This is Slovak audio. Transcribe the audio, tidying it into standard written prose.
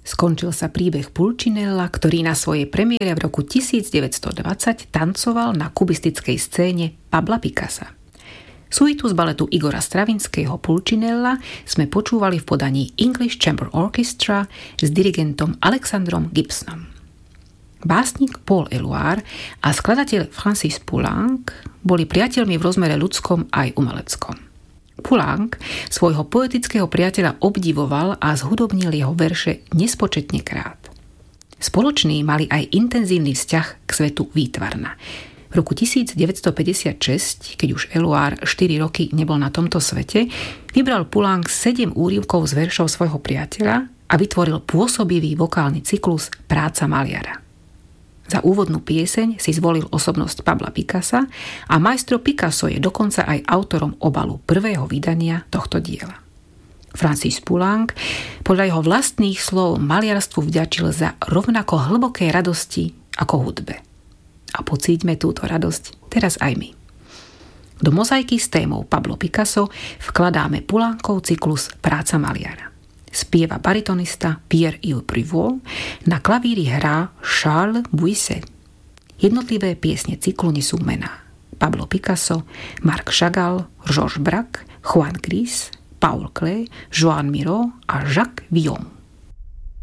Skončil sa príbeh Pulcinella, ktorý na svojej premiére v roku 1920 tancoval na kubistickej scéne Pabla Picassa. Suitu z baletu Igora Stravinského Pulcinella sme počúvali v podaní English Chamber Orchestra s dirigentom Alexandrom Gibsonom. Básnik Paul Éluard a skladateľ Francis Poulenc boli priateľmi v rozmere ľudskom aj umeleckom. Poulenc svojho poetického priateľa obdivoval a zhudobnil jeho verše nespočetne krát. Spoločný mali aj intenzívny vzťah k svetu výtvarna. V roku 1956, keď už Éluard 4 roky nebol na tomto svete, vybral Poulenc 7 úryvkov z veršov svojho priateľa a vytvoril pôsobivý vokálny cyklus Práca maliara. Za úvodnú pieseň si zvolil osobnosť Pabla Picassa a maestro Picasso je dokonca aj autorom obalu prvého vydania tohto diela. Francis Poulenc podľa jeho vlastných slov maliarstvu vďačil za rovnako hlboké radosti ako hudbe. A pocíťme túto radosť teraz aj my. Do mozaiky s témou Pablo Picasso vkladáme Poulencov cyklus Práca maliara. Spieva baritonista Pierre-Yves Privot, na klavíri hrá Charles Buisset. Jednotlivé piesne cyklu nesú mená Pablo Picasso, Marc Chagall, Georges Braque, Juan Gris, Paul Klee, Joan Miró a Jacques Villon.